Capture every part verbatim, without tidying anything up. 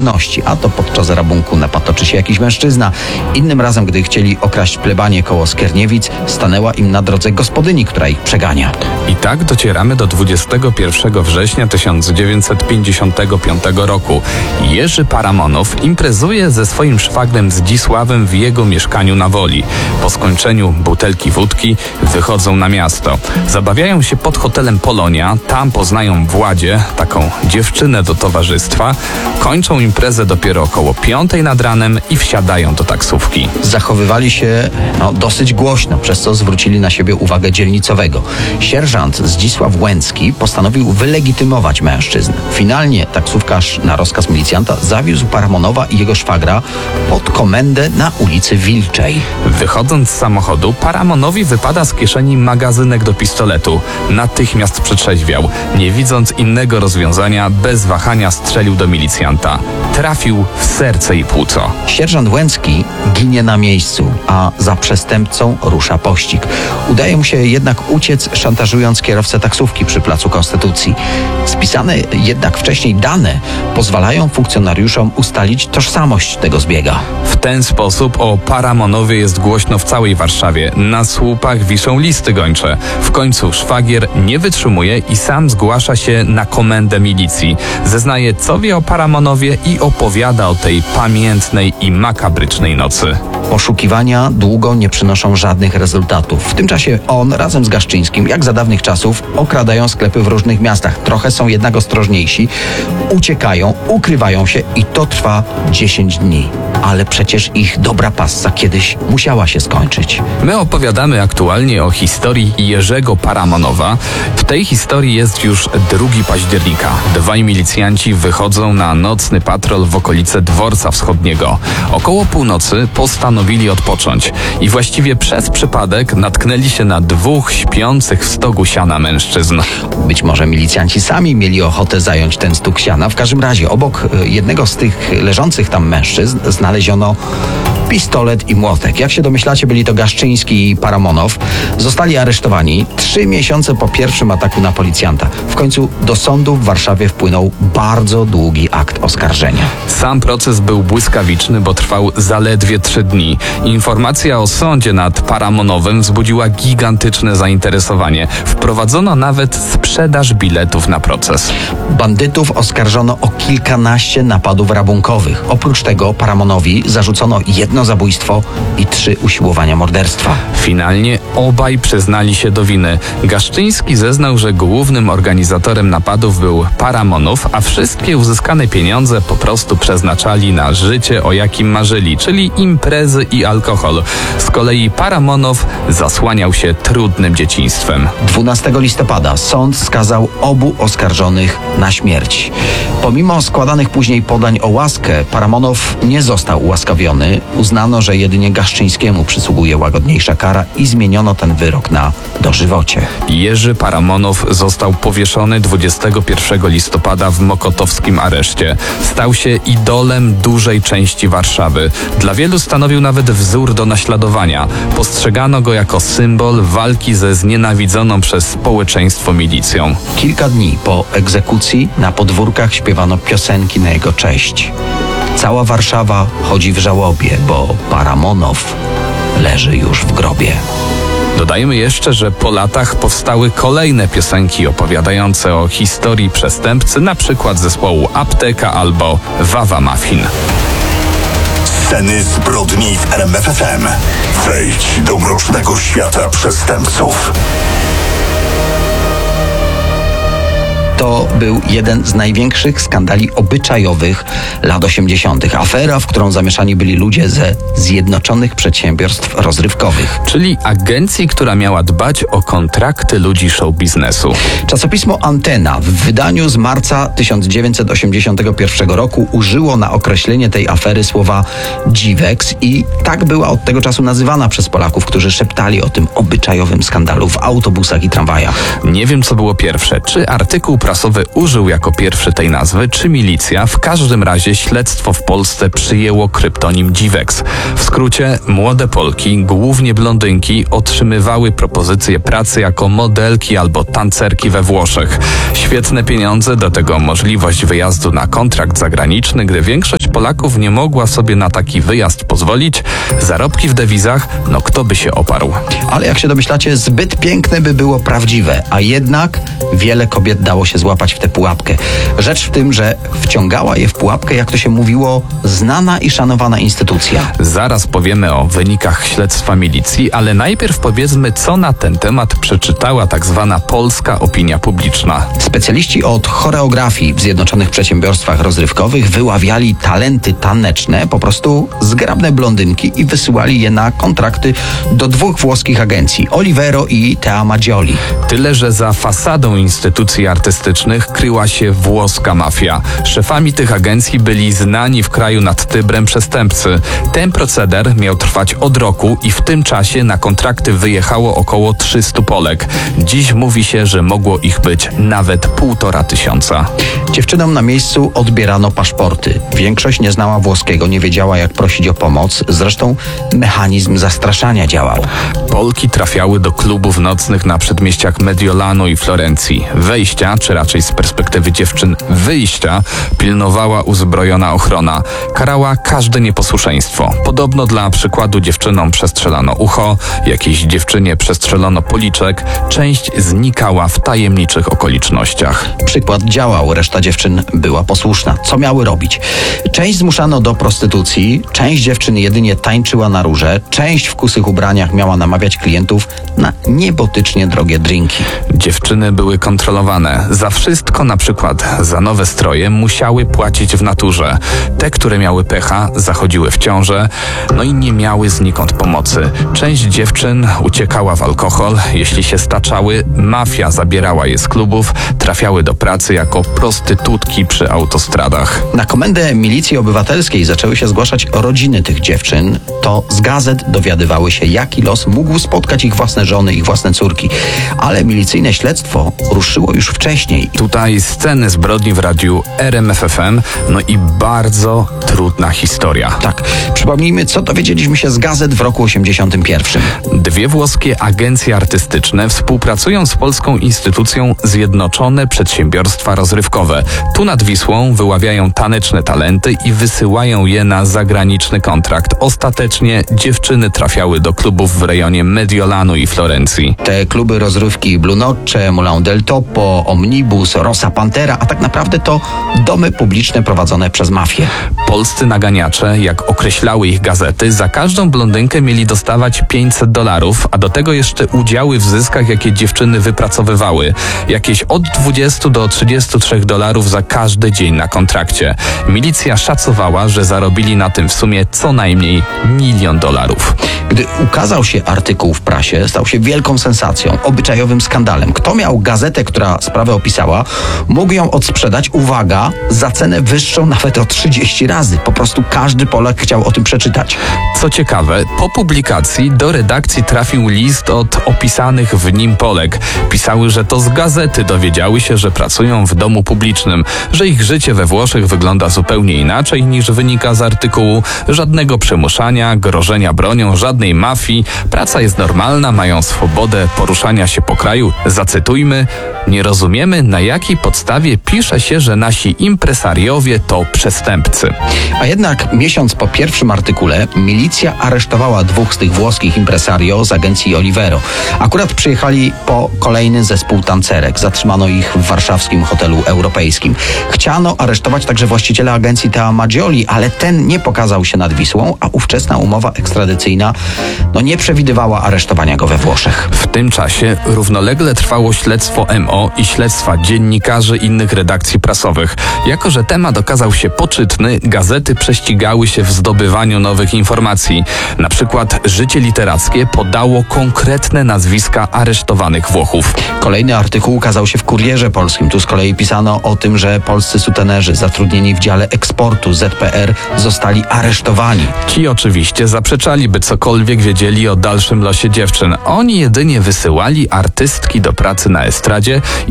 niepewności. A to podczas rabunku napatoczy się jakiś mężczyzna. Innym razem, gdy chcieli okraść plebanię koło Skierniewic, stanęła im na drodze gospodyni, która ich przegania. I tak docieramy do dwudziestego pierwszego września tysiąc dziewięćset pięćdziesiątego piątego roku. Jerzy Paramonow imprezuje ze swoim szwagrem Zdzisławem w jego mieszkaniu na Woli. Po skończeniu butelki wódki wychodzą na miasto. Zabawiają się pod hotelem Polonia, tam poznają Władzie, taką dziewczynę do towarzystwa. Kończą imprezę dopiero około piątej nad ranem i wsiadają do taksówki. Zachowywali się no, dosyć głośno, przez co zwrócili na siebie uwagę dzielnicowego. Sierżant Zdzisław Łęcki postanowił wylegitymować mężczyzn. Finalnie taksówkarz na rozkaz milicjanta zawiózł Paramonowa i jego szwagra pod komendę na ulicy Wilczej. Wychodząc z samochodu, Paramonowi wypada z kieszeni magazynek do pistoletu. Natychmiast przetrzeźwiał. Nie widząc innego rozwiązania, bez wahania strzelił do milicjanta. Trafił w serce i płuco. Sierżant Łęcki ginie na miejscu, a za przestępcą rusza pościg. Udaje mu się jednak uciec, szantażując kierowcę taksówki przy Placu Konstytucji. Spisane jednak wcześniej dane pozwalają funkcjonariuszom ustalić tożsamość tego zbiega. W ten sposób o Paramonowie jest głośno w całej Warszawie. Na słupach wiszą listy gończe. W końcu szwagier nie wytrzymuje i sam zgłasza się na komendę milicji. Zeznaje, co wie o Paramonowie i opowiada o tej pamiętnej i makabrycznej nocy. Poszukiwania długo nie przynoszą żadnych rezultatów. W tym czasie on razem z Gaszczyńskim, jak za dawnych czasów, okradają sklepy w różnych miastach. Trochę są jednak ostrożniejsi. Uciekają, ukrywają się i to trwa dziesięć dni. Ale przecież ich dobra passa kiedyś musiała się skończyć. My opowiadamy aktualnie o historii Jerzego Paramonowa. W tej historii jest już drugiego października. Dwaj milicjanci wychodzą na nocny patrol w okolice Dworca Wschodniego. Około północy postanowili odpocząć i właściwie przez przypadek natknęli się na dwóch śpiących w stogu siana mężczyzn. Być może milicjanci sami mieli ochotę zająć ten stóg siana. W każdym razie obok jednego z tych leżących tam mężczyzn znaleziono pistolet i młotek. Jak się domyślacie, byli to Gaszczyński i Paramonow. Zostali aresztowani trzy miesiące po pierwszym ataku na policjanta. W końcu do sądu w Warszawie wpłynął bardzo długi akt oskarżenia. Sam proces był błyskawiczny, bo trwał zaledwie trzy dni. Informacja o sądzie nad Paramonowem wzbudziła gigantyczne zainteresowanie. Wprowadzono nawet sprzedaż biletów na proces. Bandytów oskarżono o kilkanaście napadów rabunkowych. Oprócz tego Paramonowi zarzucono jedno zabójstwo i trzy usiłowania morderstwa. Finalnie obaj przyznali się do winy. Gaszczyński zeznał, że głównym organizatorem napadów był Paramonow, a wszystkie uzyskane pieniądze po prostu przeznaczali na życie, o jakim marzyli, czyli imprezy i alkohol. Z kolei Paramonow zasłaniał się trudnym dzieciństwem. dwunastego listopada sąd skazał obu oskarżonych na śmierć. Pomimo składanych później podań o łaskę, Paramonow nie został ułaskawiony. Uznano, że jedynie Gaszczyńskiemu przysługuje łagodniejsza kara i zmieniono ten wyrok na dożywocie. Jerzy Paramonow został powieszony dwudziestego pierwszego listopada w mokotowskim areszcie. Stał się idolem dużej części Warszawy. Dla wielu stanowił nawet wzór do naśladowania. Postrzegano go jako symbol walki ze znienawidzoną przez społeczeństwo milicją. Kilka dni po egzekucji na podwórkach śpiewano piosenki na jego cześć. Cała Warszawa chodzi w żałobie, bo Paramonow leży już w grobie. Dodajmy jeszcze, że po latach powstały kolejne piosenki opowiadające o historii przestępcy, na przykład zespołu Apteka albo Wawa Muffin. Sceny zbrodni w R M F F M. Wejdź do mrocznego świata przestępców. To był jeden z największych skandali obyczajowych lat osiemdziesiątych. Afera, w którą zamieszani byli ludzie ze Zjednoczonych Przedsiębiorstw Rozrywkowych. Czyli agencji, która miała dbać o kontrakty ludzi show biznesu. Czasopismo Antena w wydaniu z marca tysiąc dziewięćset osiemdziesiątego pierwszego roku użyło na określenie tej afery słowa dziweks i tak była od tego czasu nazywana przez Polaków, którzy szeptali o tym obyczajowym skandalu w autobusach i tramwajach. Nie wiem, co było pierwsze, czy artykuł prasowy użył jako pierwszy tej nazwy, czy milicja. W każdym razie śledztwo w Polsce przyjęło kryptonim Dziwex. W skrócie, młode Polki, głównie blondynki, otrzymywały propozycje pracy jako modelki albo tancerki we Włoszech. Świetne pieniądze, do tego możliwość wyjazdu na kontrakt zagraniczny, gdy większość Polaków nie mogła sobie na taki wyjazd pozwolić. Zarobki w dewizach, no kto by się oparł. Ale jak się domyślacie, zbyt piękne by było prawdziwe, a jednak wiele kobiet dało się złapać w tę pułapkę. Rzecz w tym, że wciągała je w pułapkę, jak to się mówiło, znana i szanowana instytucja. Zaraz powiemy o wynikach śledztwa milicji, ale najpierw powiedzmy, co na ten temat przeczytała tak zwana polska opinia publiczna. Specjaliści od choreografii w Zjednoczonych Przedsiębiorstwach Rozrywkowych wyławiali talenty taneczne, po prostu zgrabne blondynki i wysyłali je na kontrakty do dwóch włoskich agencji, Olivero i Tea Maggioli. Tyle, że za fasadą instytucji artystycznych kryła się włoska mafia. Szefami tych agencji byli znani w kraju nad Tybrem przestępcy. Ten proceder miał trwać od roku i w tym czasie na kontrakty wyjechało około trzystu Polek. Dziś mówi się, że mogło ich być nawet półtora tysiąca. Dziewczynom na miejscu odbierano paszporty. Większość nie znała włoskiego, nie wiedziała, jak prosić o pomoc. Zresztą mechanizm zastraszania działał. Polki trafiały do klubów nocnych na przedmieściach Mediolanu i Florencji. Wejścia, czy raczej z perspektywy dziewczyn wyjścia, pilnowała uzbrojona ochrona. Karała każde nieposłuszeństwo. Podobno dla przykładu dziewczynom przestrzelano ucho, jakiejś dziewczynie przestrzelono policzek, część znikała w tajemniczych okolicznościach. Przykład działał, reszta dziewczyn była posłuszna. Co miały robić? Część zmuszano do prostytucji, część dziewczyn jedynie tańczyła na róże, część w kusych ubraniach miała namawiać klientów na niebotycznie drogie drinki. Dziewczyny były kontrolowane. Za wszystko, na przykład za nowe stroje, musiały płacić w naturze. Te, które miały pecha, zachodziły w ciążę, no i nie miały znikąd pomocy. Część dziewczyn uciekała w alkohol. Jeśli się staczały, mafia zabierała je z klubów, trafiały do pracy jako prostytutki przy autostradach. Na komendę Milicji Obywatelskiej zaczęły się zgłaszać rodziny tych dziewczyn. To z gazet dowiadywały się, jaki los mógł spotkać ich własne żony, ich własne córki. Ale milicyjne śledztwo ruszyło już wcześniej. Tutaj sceny zbrodni w radiu R M F F M, no i bardzo trudna historia. Tak, przypomnijmy, co dowiedzieliśmy się z gazet w roku osiemdziesiątym pierwszym. Dwie włoskie agencje artystyczne współpracują z polską instytucją Zjednoczone Przedsiębiorstwa Rozrywkowe. Tu nad Wisłą wyławiają taneczne talenty i wysyłają je na zagraniczny kontrakt. Ostatecznie dziewczyny trafiały do klubów w rejonie Mediolanu i Florencji. Te kluby rozrywki Blue Noche, Moulin del Topo, Omnibus, Rosa Pantera, a tak naprawdę to domy publiczne prowadzone przez mafię. Polscy naganiacze, jak określały ich gazety, za każdą blondynkę mieli dostawać pięćset dolarów, a do tego jeszcze udziały w zyskach, jakie dziewczyny wypracowywały. Jakieś od dwudziestu do trzydziestu trzech dolarów za każdy dzień na kontrakcie. Milicja szacowała, że zarobili na tym w sumie co najmniej milion dolarów. Gdy ukazał się artykuł w prasie, stał się wielką sensacją, obyczajowym skandalem. Kto miał gazetę, która sprawę opisała, mógł ją odsprzedać, uwaga, za cenę wyższą nawet o trzydzieści razy. Po prostu każdy Polak chciał o tym przeczytać. Co ciekawe, po publikacji do redakcji trafił list od opisanych w nim Polek. Pisały, że to z gazety dowiedziały się, że pracują w domu publicznym, że ich życie we Włoszech wygląda zupełnie inaczej niż wynika z artykułu. Żadnego przymuszania, grożenia bronią, żadnej mafii. Praca jest normalna, mają swobodę poruszania się po kraju. Zacytujmy: nie rozumiemy, na jakiej podstawie pisze się, że nasi impresariowie to przestępcy. A jednak miesiąc po pierwszym artykule milicja aresztowała dwóch z tych włoskich impresario z agencji Olivero. Akurat przyjechali po kolejny zespół tancerek. Zatrzymano ich w warszawskim hotelu europejskim. Chciano aresztować także właściciela agencji Tea Maggioli, ale ten nie pokazał się nad Wisłą, a ówczesna umowa ekstradycyjna no nie przewidywała aresztowania go we Włoszech. W tym czasie równolegle trwało śledztwo M O i śledztwa dziennikarzy innych redakcji prasowych. Jako że temat okazał się poczytny, gazety prześcigały się w zdobywaniu nowych informacji. Na przykład Życie Literackie podało konkretne nazwiska aresztowanych Włochów. Kolejny artykuł ukazał się w Kurierze Polskim. Tu z kolei pisano o tym, że polscy sutenerzy zatrudnieni w dziale eksportu Z P R zostali aresztowani. Ci oczywiście zaprzeczali, by cokolwiek wiedzieli o dalszym losie dziewczyn. Oni jedynie wysyłali artystki do pracy na estradzie i z tych wyjaśnień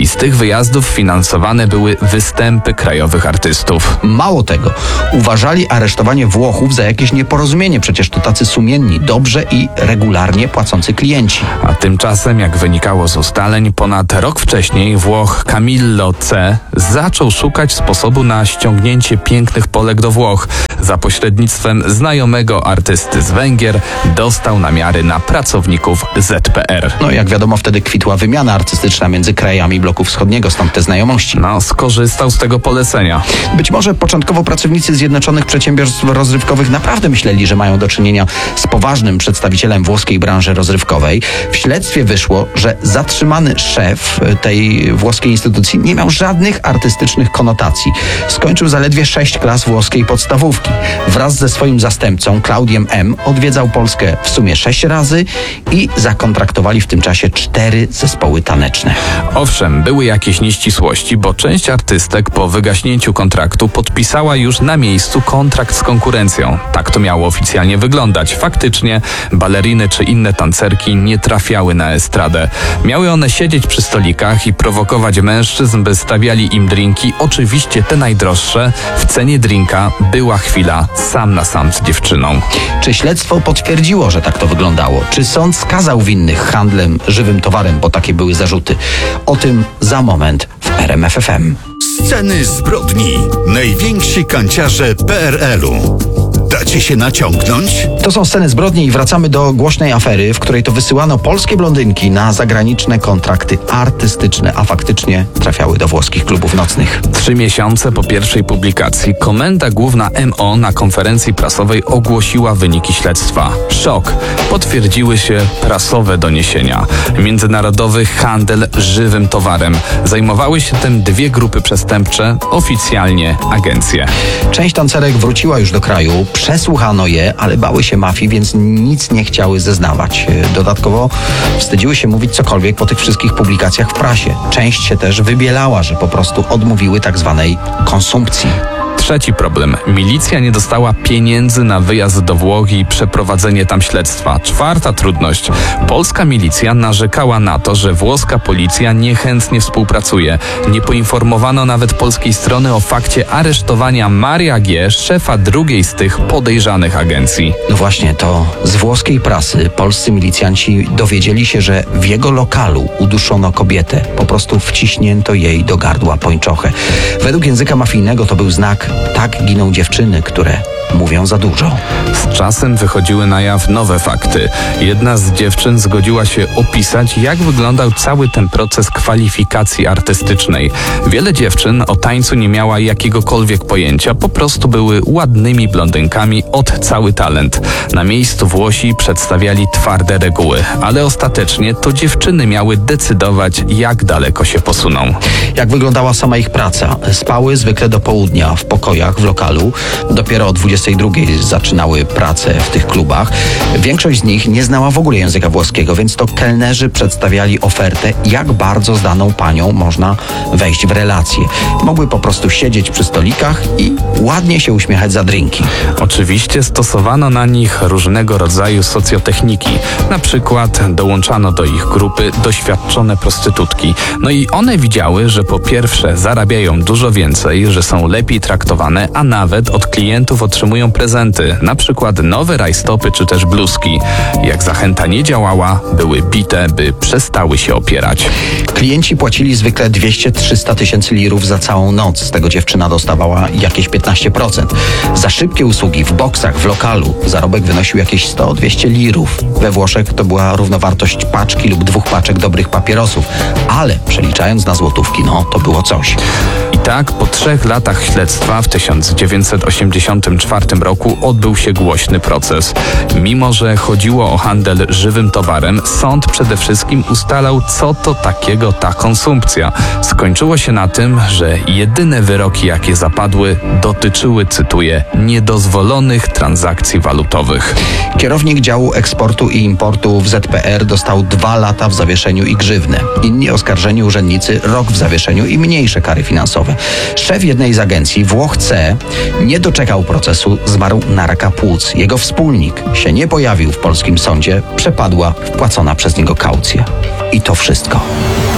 wyjazdów finansowane były występy krajowych artystów. Mało tego, uważali aresztowanie Włochów za jakieś nieporozumienie, przecież to tacy sumienni, dobrze i regularnie płacący klienci. A tymczasem, jak wynikało z ustaleń, ponad rok wcześniej Włoch Camillo C. zaczął szukać sposobu na ściągnięcie pięknych Polek do Włoch. Za pośrednictwem znajomego artysty z Węgier dostał namiary na pracowników Z P R. No jak wiadomo, wtedy kwitła wymiana artystyczna między krajami bloku wschodniego, stąd te znajomości. No, skorzystał z tego polecenia. Być może początkowo pracownicy Zjednoczonych Przedsiębiorstw Rozrywkowych naprawdę myśleli, że mają do czynienia z poważnym przedstawicielem włoskiej branży rozrywkowej. W śledztwie wyszło, że zatrzymany szef tej włoskiej instytucji nie miał żadnych artystycznych konotacji. Skończył zaledwie sześć klas włoskiej podstawówki. Wraz ze swoim zastępcą, Claudiem M., odwiedzał Polskę w sumie sześć razy i zakontraktowali w tym czasie cztery zespoły taneczne. Owszem, były jakieś nieścisłości, bo część artystek po wygaśnięciu kontraktu podpisała już na miejscu kontrakt z konkurencją. Tak to miało oficjalnie wyglądać. Faktycznie baleriny czy inne tancerki nie trafiały na estradę. Miały one siedzieć przy stolikach i prowokować mężczyzn, by stawiali im drinki, oczywiście te najdroższe. W cenie drinka była chwila sam na sam z dziewczyną. Czy śledztwo potwierdziło, że tak to wyglądało? Czy sąd skazał winnych handlem żywym towarem, bo takie były zarzuty? O tym za moment w R M F F M. Sceny zbrodni. Najwięksi kanciarze P R L-u. Dacie się naciągnąć? To są sceny zbrodni i wracamy do głośnej afery, w której to wysyłano polskie blondynki na zagraniczne kontrakty artystyczne, a faktycznie trafiały do włoskich klubów nocnych. Trzy miesiące po pierwszej publikacji Komenda Główna M O na konferencji prasowej ogłosiła wyniki śledztwa. Szok. Potwierdziły się prasowe doniesienia. Międzynarodowy handel żywym towarem. Zajmowały się tym dwie grupy przestępcze, oficjalnie agencje. Część tancerek wróciła już do kraju, przesłuchano je, ale bały się mafii, więc nic nie chciały zeznawać. Dodatkowo wstydziły się mówić cokolwiek po tych wszystkich publikacjach w prasie. Część się też wybielała, że po prostu odmówiły tak zwanej konsumpcji. Trzeci problem. Milicja nie dostała pieniędzy na wyjazd do Włoch i przeprowadzenie tam śledztwa. Czwarta trudność. Polska milicja narzekała na to, że włoska policja niechętnie współpracuje. Nie poinformowano nawet polskiej strony o fakcie aresztowania Maria G., szefa drugiej z tych podejrzanych agencji. No właśnie, to z włoskiej prasy polscy milicjanci dowiedzieli się, że w jego lokalu uduszono kobietę. Po prostu wciśnięto jej do gardła pończochę. Według języka mafijnego to był znak: tak giną dziewczyny, które mówią za dużo. Z czasem wychodziły na jaw nowe fakty. Jedna z dziewczyn zgodziła się opisać, jak wyglądał cały ten proces kwalifikacji artystycznej. Wiele dziewczyn o tańcu nie miała jakiegokolwiek pojęcia, po prostu były ładnymi blondynkami od cały talent. Na miejscu Włosi przedstawiali twarde reguły, ale ostatecznie to dziewczyny miały decydować, jak daleko się posuną. Jak wyglądała sama ich praca? Spały zwykle do południa w pokojach w lokalu. Dopiero o dwudziestej drugiej zaczynały pracę w tych klubach. Większość z nich nie znała w ogóle języka włoskiego, więc to kelnerzy przedstawiali ofertę, jak bardzo z daną panią można wejść w relacje. Mogły po prostu siedzieć przy stolikach i ładnie się uśmiechać za drinki. Oczywiście stosowano na nich różnego rodzaju socjotechniki. Na przykład dołączano do ich grupy doświadczone prostytutki. No i one widziały, że po pierwsze zarabiają dużo więcej, że są lepiej traktowane, a nawet od klientów otrzymują prezenty, na przykład nowe rajstopy czy też bluzki. Jak zachęta nie działała, były bite, by przestały się opierać. Klienci płacili zwykle dwieście do trzystu tysięcy lirów za całą noc. Z tego dziewczyna dostawała jakieś piętnaście procent. Za szybkie usługi w boksach, w lokalu zarobek wynosił jakieś sto do dwustu lirów. We Włoszech to była równowartość paczki lub dwóch paczek dobrych papierosów, ale przeliczając na złotówki, no to było coś. I tak po trzech latach śledztwa w tysiąc dziewięćset osiemdziesiątym czwartym roku odbył się głośny proces. Mimo że chodziło o handel żywym towarem, sąd przede wszystkim ustalał, co to takiego ta konsumpcja. Skończyło się na tym, że jedyne wyroki, jakie zapadły, dotyczyły, cytuję, niedozwolonych transakcji walutowych. Kierownik działu eksportu i importu w Z P R dostał dwa lata w zawieszeniu i grzywnę. Inni oskarżeni urzędnicy rok w zawieszeniu i mniejsze kary finansowe. Szef jednej z agencji, Włoch C., nie doczekał procesu, zmarł na raka płuc. Jego wspólnik się nie pojawił w polskim sądzie, przepadła wpłacona przez niego kaucja. I to wszystko.